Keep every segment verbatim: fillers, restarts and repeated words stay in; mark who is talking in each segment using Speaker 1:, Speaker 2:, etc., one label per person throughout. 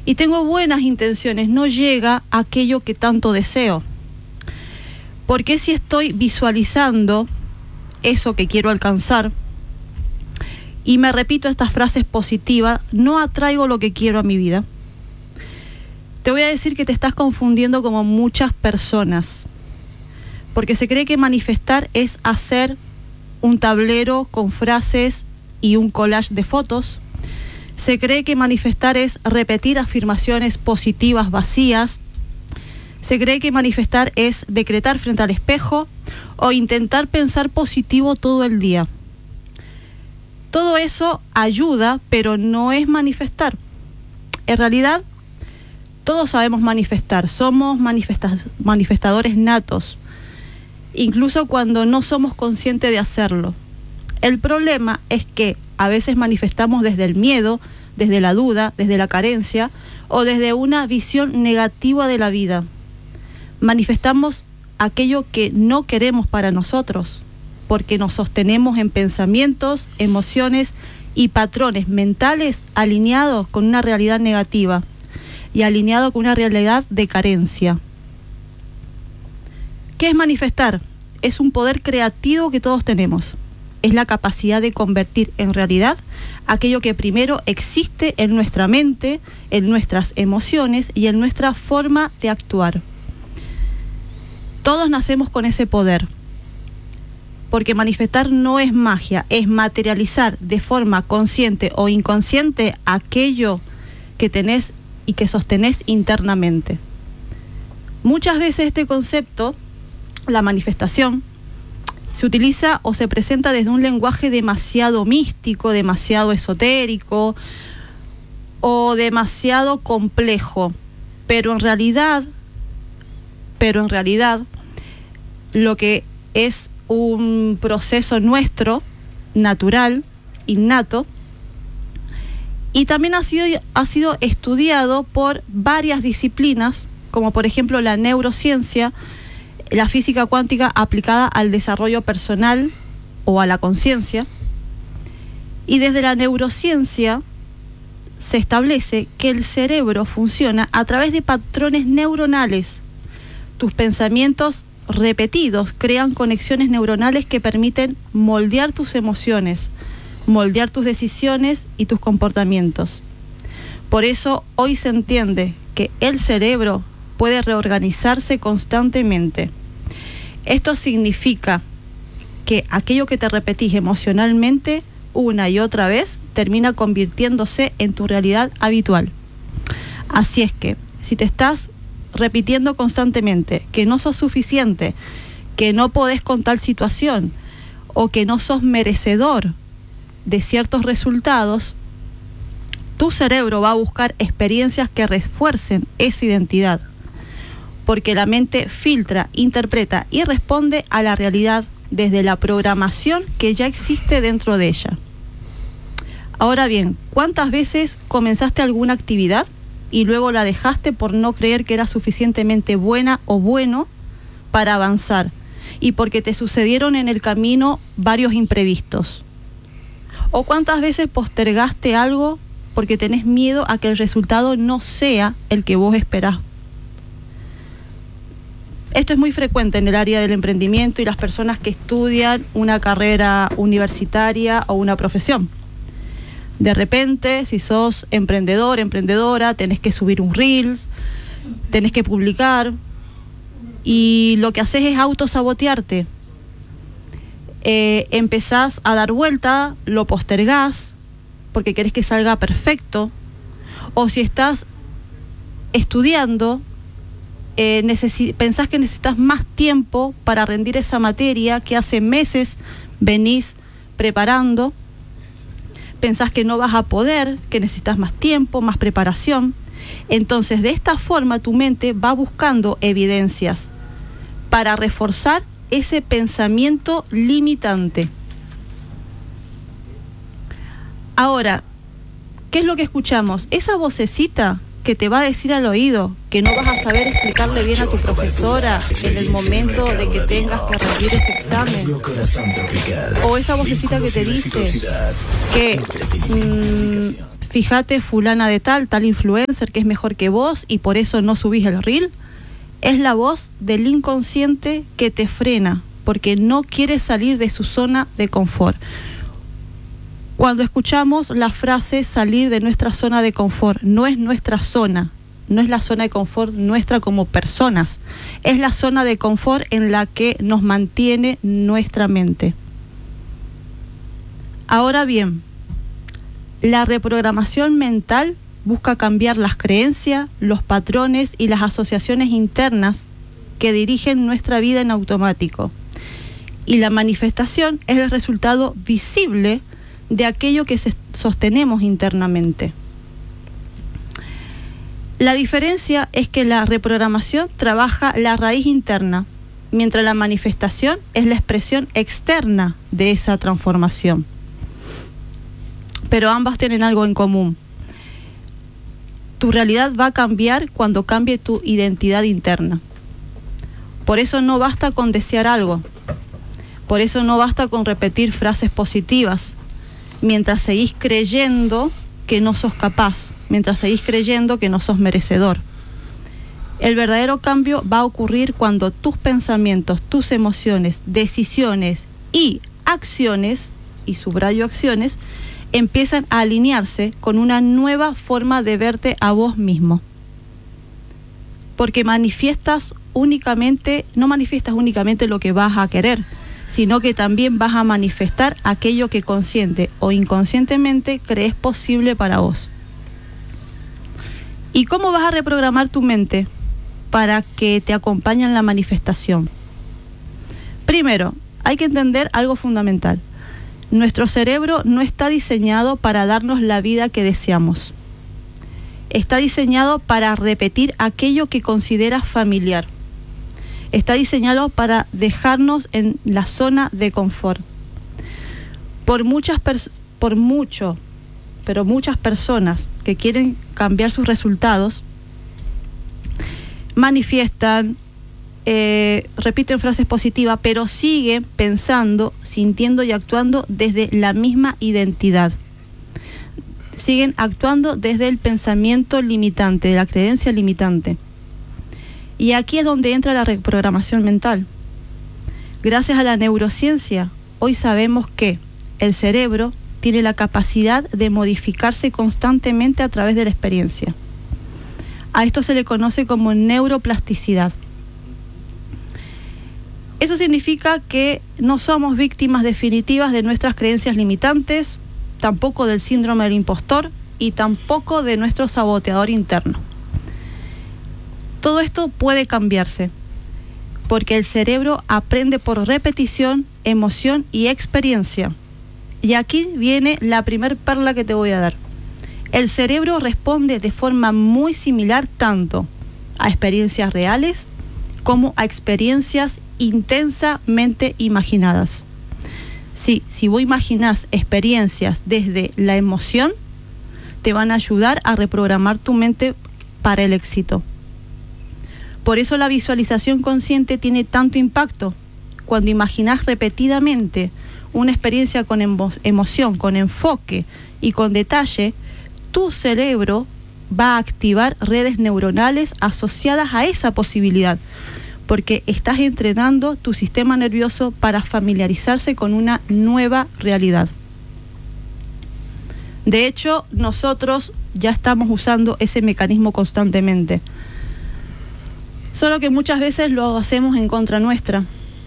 Speaker 1: y tengo buenas intenciones, no llega aquello que tanto deseo. Porque si estoy visualizando eso que quiero alcanzar y me repito estas frases positivas, no atraigo lo que quiero a mi vida? Te voy a decir que te estás confundiendo como muchas personas, porque se cree que manifestar es hacer un tablero con frases y un collage de fotos. Se cree que manifestar es repetir afirmaciones positivas vacías. Se cree que manifestar es decretar frente al espejo o intentar pensar positivo todo el día. Todo eso ayuda, pero no es manifestar. En realidad, todos sabemos manifestar, somos manifesta- manifestadores natos, incluso cuando no somos conscientes de hacerlo. El problema es que a veces manifestamos desde el miedo, desde la duda, desde la carencia o desde una visión negativa de la vida. Manifestamos aquello que no queremos para nosotros, porque nos sostenemos en pensamientos, emociones y patrones mentales alineados con una realidad negativa y alineados con una realidad de carencia. ¿Qué es manifestar? Es un poder creativo que todos tenemos. Es la capacidad de convertir en realidad aquello que primero existe en nuestra mente, en nuestras emociones y en nuestra forma de actuar. Todos nacemos con ese poder, porque manifestar no es magia, es materializar de forma consciente o inconsciente aquello que tenés y que sostenés internamente. Muchas veces este concepto, la manifestación, se utiliza o se presenta desde un lenguaje demasiado místico, demasiado esotérico o demasiado complejo, pero en realidad, pero en realidad, lo que es un proceso nuestro, natural, innato, y también ha sido, ha sido estudiado por varias disciplinas, como por ejemplo la neurociencia, la física cuántica aplicada al desarrollo personal o a la conciencia. Y desde la neurociencia se establece que el cerebro funciona a través de patrones neuronales. Tus pensamientos repetidos crean conexiones neuronales que permiten moldear tus emociones, moldear tus decisiones y tus comportamientos. Por eso hoy se entiende que el cerebro puede reorganizarse constantemente. Esto significa que aquello que te repetís emocionalmente una y otra vez termina convirtiéndose en tu realidad habitual. Así es que si te estás repitiendo constantemente que no sos suficiente, que no podés con tal situación o que no sos merecedor de ciertos resultados, tu cerebro va a buscar experiencias que refuercen esa identidad, porque la mente filtra, interpreta y responde a la realidad desde la programación que ya existe dentro de ella. Ahora bien, ¿cuántas veces comenzaste alguna actividad y luego la dejaste por no creer que era suficientemente buena o bueno para avanzar, y porque te sucedieron en el camino varios imprevistos? ¿O cuántas veces postergaste algo porque tenés miedo a que el resultado no sea el que vos esperás? Esto es muy frecuente en el área del emprendimiento y las personas que estudian una carrera universitaria o una profesión. De repente, si sos emprendedor, emprendedora, tenés que subir un Reels, tenés que publicar, y lo que haces es autosabotearte. Eh, empezás a dar vuelta, lo postergás, porque querés que salga perfecto. O si estás estudiando, eh, necesi- pensás que necesitas más tiempo para rendir esa materia que hace meses venís preparando. Pensás que no vas a poder, que necesitas más tiempo, más preparación. Entonces, de esta forma, tu mente va buscando evidencias para reforzar ese pensamiento limitante. Ahora, ¿qué es lo que escuchamos? Esa vocecita que te va a decir al oído que no vas a saber explicarle bien a tu profesora en el momento de que tengas que rendir ese examen. O esa vocecita que te dice que mmm, fíjate fulana de tal, tal influencer que es mejor que vos y por eso no subís el reel, es la voz del inconsciente que te frena, porque no quiere salir de su zona de confort. Cuando escuchamos la frase salir de nuestra zona de confort, no es nuestra zona, no es la zona de confort nuestra como personas, es la zona de confort en la que nos mantiene nuestra mente. Ahora bien, la reprogramación mental busca cambiar las creencias, los patrones y las asociaciones internas que dirigen nuestra vida en automático. Y la manifestación es el resultado visible de aquello que sostenemos internamente. La diferencia es que la reprogramación trabaja la raíz interna, mientras la manifestación es la expresión externa de esa transformación. Pero ambas tienen algo en común. Tu realidad va a cambiar cuando cambie tu identidad interna. Por eso no basta con desear algo. Por eso no basta con repetir frases positivas, mientras seguís creyendo que no sos capaz, mientras seguís creyendo que no sos merecedor. El verdadero cambio va a ocurrir cuando tus pensamientos, tus emociones, decisiones y acciones, y subrayo acciones, empiezan a alinearse con una nueva forma de verte a vos mismo. Porque manifiestas únicamente, no manifiestas únicamente lo que vas a querer, sino que también vas a manifestar aquello que consciente o inconscientemente crees posible para vos. ¿Y cómo vas a reprogramar tu mente para que te acompañe en la manifestación? Primero, hay que entender algo fundamental. Nuestro cerebro no está diseñado para darnos la vida que deseamos. Está diseñado para repetir aquello que consideras familiar. Está diseñado para dejarnos en la zona de confort. Por muchas pers- por mucho, pero muchas personas que quieren cambiar sus resultados, manifiestan, eh, repiten frases positivas, pero siguen pensando, sintiendo y actuando desde la misma identidad. Siguen actuando desde el pensamiento limitante, de la creencia limitante. Y aquí es donde entra la reprogramación mental. Gracias a la neurociencia, hoy sabemos que el cerebro tiene la capacidad de modificarse constantemente a través de la experiencia. A esto se le conoce como neuroplasticidad. Eso significa que no somos víctimas definitivas de nuestras creencias limitantes, tampoco del síndrome del impostor y tampoco de nuestro saboteador interno. Todo esto puede cambiarse, porque el cerebro aprende por repetición, emoción y experiencia. Y aquí viene la primer perla que te voy a dar. El cerebro responde de forma muy similar tanto a experiencias reales como a experiencias intensamente imaginadas. Sí, si vos imaginás experiencias desde la emoción, te van a ayudar a reprogramar tu mente para el éxito. Por eso la visualización consciente tiene tanto impacto. Cuando imaginás repetidamente una experiencia con emo- emoción, con enfoque y con detalle, tu cerebro va a activar redes neuronales asociadas a esa posibilidad, porque estás entrenando tu sistema nervioso para familiarizarse con una nueva realidad. De hecho, nosotros ya estamos usando ese mecanismo constantemente. Solo que muchas veces lo hacemos en contra nuestra.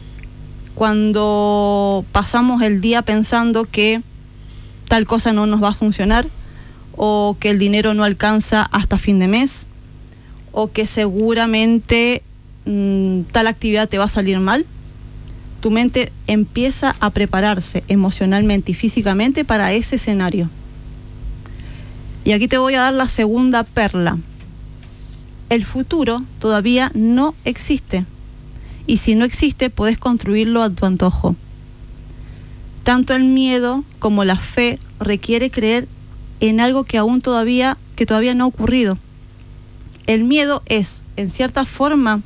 Speaker 1: Cuando pasamos el día pensando que tal cosa no nos va a funcionar, o que el dinero no alcanza hasta fin de mes, o que seguramente mmm, tal actividad te va a salir mal, tu mente empieza a prepararse emocionalmente y físicamente para ese escenario. Y aquí te voy a dar la segunda perla. El futuro todavía no existe. Y si no existe, puedes construirlo a tu antojo. Tanto el miedo como la fe requiere creer en algo que aún todavía, que todavía no ha ocurrido. El miedo es, en cierta forma,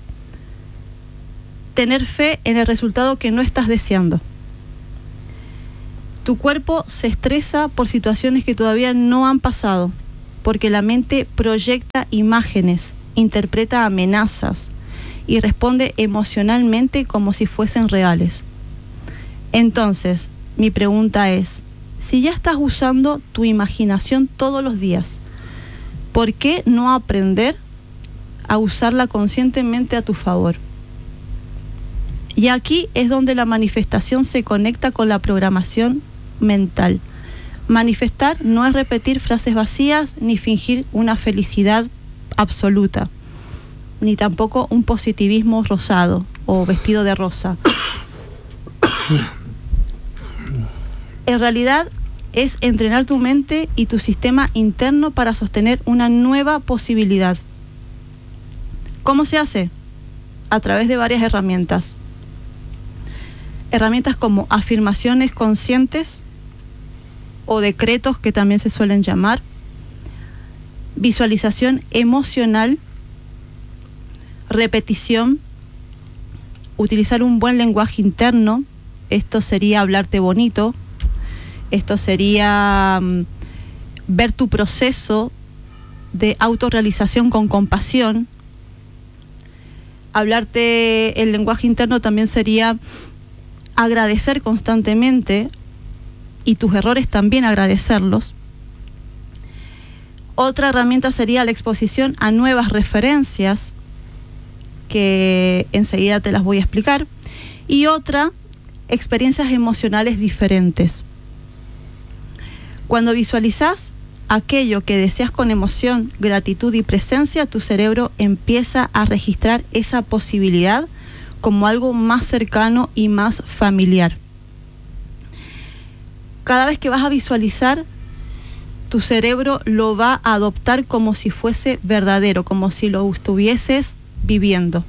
Speaker 1: tener fe en el resultado que no estás deseando. Tu cuerpo se estresa por situaciones que todavía no han pasado, porque la mente proyecta imágenes, interpreta amenazas y responde emocionalmente como si fuesen reales. Entonces, mi pregunta es, si ya estás usando tu imaginación todos los días, ¿por qué no aprender a usarla conscientemente a tu favor? Y aquí es donde la manifestación se conecta con la programación mental. Manifestar no es repetir frases vacías ni fingir una felicidad absoluta, ni tampoco un positivismo rosado o vestido de rosa. En realidad es entrenar tu mente y tu sistema interno para sostener una nueva posibilidad. ¿Cómo se hace? A través de varias herramientas. Herramientas como afirmaciones conscientes o decretos, que también se suelen llamar, visualización emocional, repetición, utilizar un buen lenguaje interno. Esto sería hablarte bonito, esto sería um, ver tu proceso de autorrealización con compasión. Hablarte, el lenguaje interno también sería agradecer constantemente y tus errores también agradecerlos. Otra herramienta sería la exposición a nuevas referencias, que enseguida te las voy a explicar. Y otra, experiencias emocionales diferentes. Cuando visualizas aquello que deseas con emoción, gratitud y presencia, tu cerebro empieza a registrar esa posibilidad como algo más cercano y más familiar. Cada vez que vas a visualizar, tu cerebro lo va a adoptar como si fuese verdadero, como si lo estuvieses viviendo.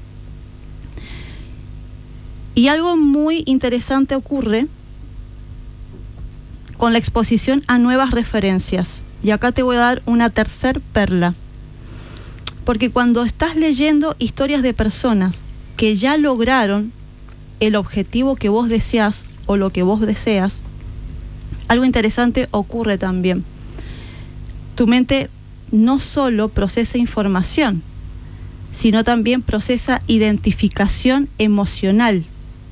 Speaker 1: Y algo muy interesante ocurre con la exposición a nuevas referencias. Y acá te voy a dar una tercer perla. Porque cuando estás leyendo historias de personas que ya lograron el objetivo que vos deseas o lo que vos deseas, algo interesante ocurre también. Tu mente no solo procesa información, sino también procesa identificación emocional.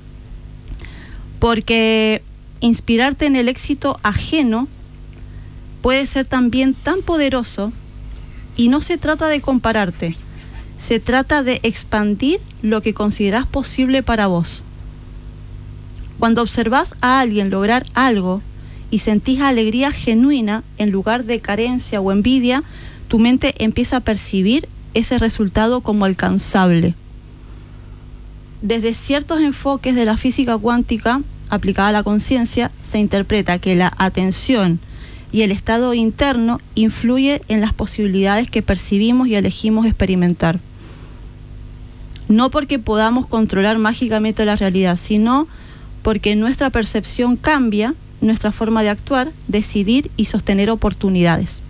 Speaker 1: Porque inspirarte en el éxito ajeno puede ser también tan poderoso, y no se trata de compararte, se trata de expandir lo que consideras posible para vos. Cuando observás a alguien lograr algo y sentís alegría genuina en lugar de carencia o envidia, tu mente empieza a percibir ese resultado como alcanzable. Desde ciertos enfoques de la física cuántica aplicada a la conciencia, se interpreta que la atención y el estado interno influye en las posibilidades que percibimos y elegimos experimentar. No porque podamos controlar mágicamente la realidad, sino porque nuestra percepción cambia, nuestra forma de actuar, decidir y sostener oportunidades.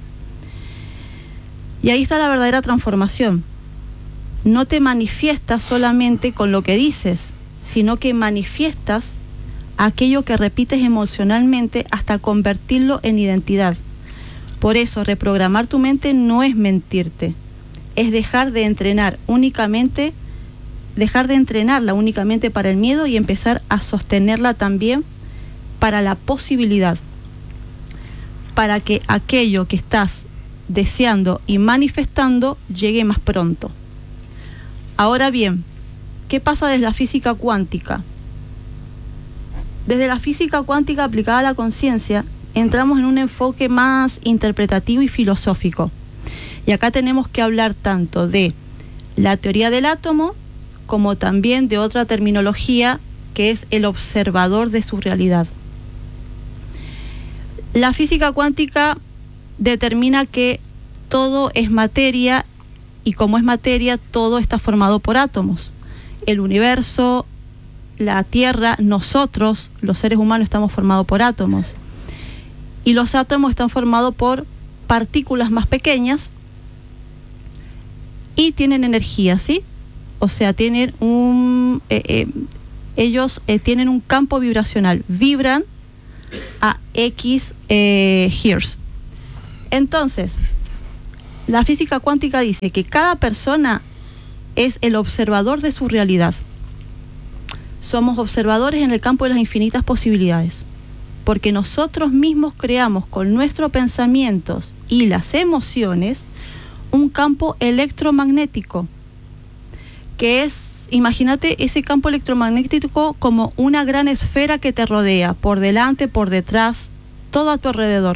Speaker 1: Y ahí está la verdadera transformación. No te manifiestas solamente con lo que dices, sino que manifiestas aquello que repites emocionalmente hasta convertirlo en identidad. Por eso, reprogramar tu mente no es mentirte, es dejar de entrenar únicamente, dejar de entrenarla únicamente para el miedo y empezar a sostenerla también para la posibilidad, para que aquello que estás deseando y manifestando llegue más pronto. Ahora bien, ¿qué pasa desde la física cuántica? Desde la física cuántica aplicada a la conciencia, entramos en un enfoque más interpretativo y filosófico. Y acá tenemos que hablar tanto de la teoría del átomo, como también de otra terminología que es el observador de su realidad. La física cuántica determina que todo es materia, y como es materia, todo está formado por átomos. El universo, la Tierra, nosotros, los seres humanos, estamos formados por átomos. Y los átomos están formados por partículas más pequeñas y tienen energía, ¿sí? O sea, tienen un... Eh, eh, ellos eh, tienen un campo vibracional. Vibran a X eh, hertz. Entonces, la física cuántica dice que cada persona es el observador de su realidad. Somos observadores en el campo de las infinitas posibilidades, porque nosotros mismos creamos con nuestros pensamientos y las emociones un campo electromagnético, que es, imagínate ese campo electromagnético como una gran esfera que te rodea, por delante, por detrás, todo a tu alrededor.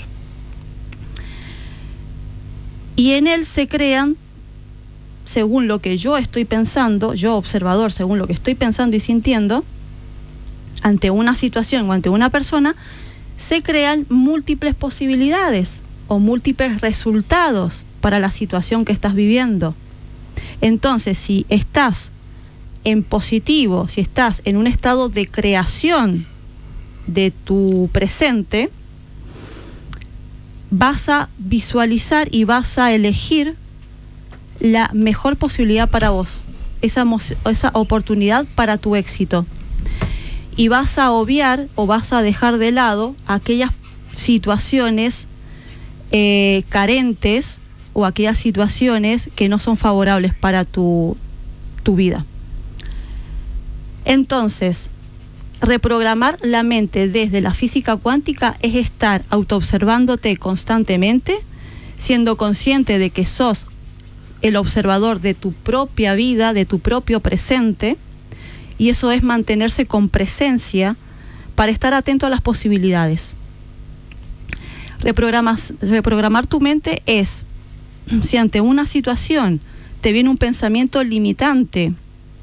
Speaker 1: Y en él se crean, según lo que yo estoy pensando, yo observador, según lo que estoy pensando y sintiendo, ante una situación o ante una persona, se crean múltiples posibilidades o múltiples resultados para la situación que estás viviendo. Entonces, si estás en positivo, si estás en un estado de creación de tu presente, vas a visualizar y vas a elegir la mejor posibilidad para vos, esa, esa oportunidad para tu éxito. Y vas a obviar o vas a dejar de lado aquellas situaciones eh, carentes o aquellas situaciones que no son favorables para tu, tu vida. Entonces, reprogramar la mente desde la física cuántica es estar autoobservándote constantemente, siendo consciente de que sos el observador de tu propia vida, de tu propio presente, y eso es mantenerse con presencia para estar atento a las posibilidades. Reprogramas, reprogramar tu mente es, si ante una situación te viene un pensamiento limitante,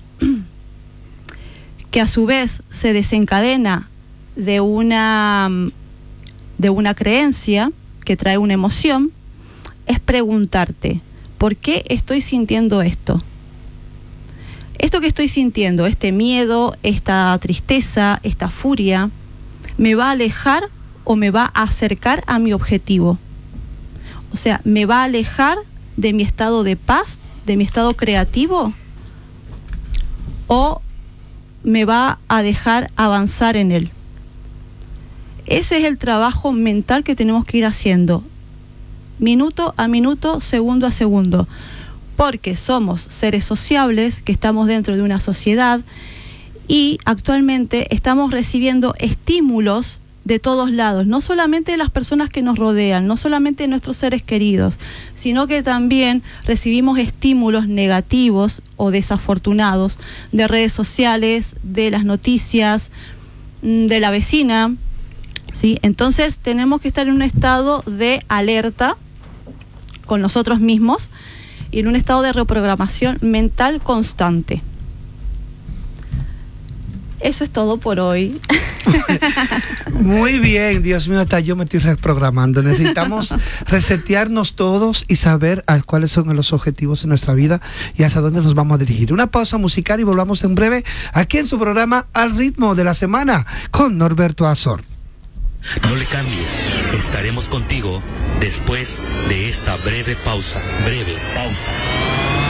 Speaker 1: que a su vez se desencadena de una, de una creencia que trae una emoción, es preguntarte, ¿por qué estoy sintiendo esto? Esto que estoy sintiendo, este miedo, esta tristeza, esta furia, ¿me va a alejar o me va a acercar a mi objetivo? O sea, ¿me va a alejar de mi estado de paz, de mi estado creativo? ¿O me va a dejar avanzar en él? Ese es el trabajo mental que tenemos que ir haciendo, minuto a minuto, segundo a segundo, porque somos seres sociables que estamos dentro de una sociedad y actualmente estamos recibiendo estímulos de todos lados, no solamente de las personas que nos rodean, no solamente de nuestros seres queridos, sino que también recibimos estímulos negativos o desafortunados de redes sociales, de las noticias, de la vecina, ¿sí? Entonces tenemos que estar en un estado de alerta con nosotros mismos y en un estado de reprogramación mental constante. Eso es todo por hoy.
Speaker 2: Muy bien, Dios mío, hasta yo me estoy reprogramando. Necesitamos resetearnos todos y saber a cuáles son los objetivos de nuestra vida y hacia dónde nos vamos a dirigir. Una pausa musical y volvamos en breve aquí en su programa Al Ritmo de la Semana con Norberto Azor.
Speaker 3: No le cambies, estaremos contigo después de esta breve pausa. Breve pausa.